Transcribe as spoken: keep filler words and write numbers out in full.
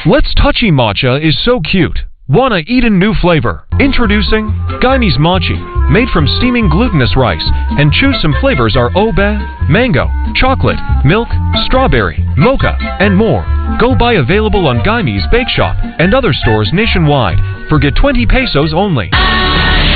Let's Touchy Matcha is so cute. Wanna eat a new flavor? Introducing Guyme's Mochi, made from steaming glutinous rice, and choose some flavors are obe, mango, chocolate, milk, strawberry, mocha, and more. Go buy available on Guyme's Bake Shop and other stores nationwide for get twenty pesos only.